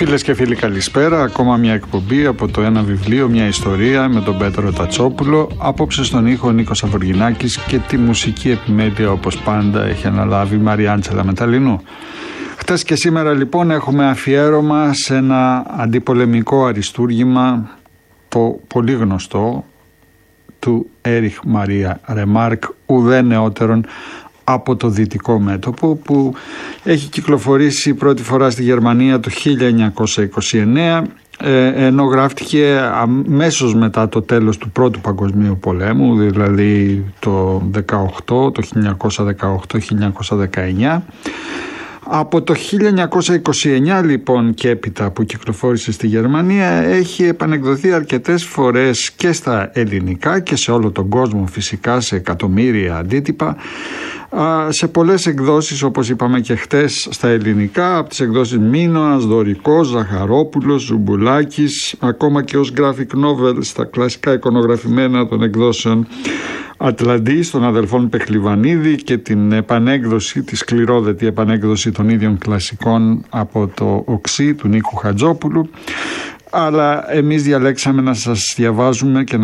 Φίλες και φίλοι, καλησπέρα. Ακόμα μια εκπομπή από το ένα βιβλίο, μια ιστορία με τον Πέτρο Τατσόπουλο. Απόψε στον ήχο ο Νίκος Αβουργινάκης και τη μουσική επιμέλεια, όπως πάντα, έχει αναλάβει η Μαριάντσελα Μεταλλινού. Χτες και σήμερα λοιπόν έχουμε αφιέρωμα σε ένα αντιπολεμικό αριστούργημα, το πολύ γνωστό του Έριχ Μαρία Ρεμάρκ, ουδέ νεότερον από το δυτικό μέτωπο, που έχει κυκλοφορήσει πρώτη φορά στη Γερμανία το 1929, ενώ γράφτηκε αμέσως μετά το τέλος του Πρώτου Παγκοσμίου Πολέμου, δηλαδή το 1918-1919. Από το 1929 λοιπόν και έπειτα που κυκλοφόρησε στη Γερμανία έχει επανεκδοθεί αρκετές φορές και στα ελληνικά και σε όλο τον κόσμο, φυσικά σε εκατομμύρια αντίτυπα, σε πολλές εκδόσεις, όπως είπαμε και χτες, στα ελληνικά, από τις εκδόσεις Μίνωας, Δωρικός, Ζαχαρόπουλος, Ζουμπουλάκης, ακόμα και ως graphic novel στα κλασικά εικονογραφημένα των εκδόσεων Ατλαντής των αδελφών Πεχλιβανίδη και την επανέκδοση, τη σκληρόδετη επανέκδοση των ίδιων κλασικών από το Οξύ του Νίκου Χατζόπουλου. Αλλά εμείς διαλέξαμε να σας διαβάζουμε και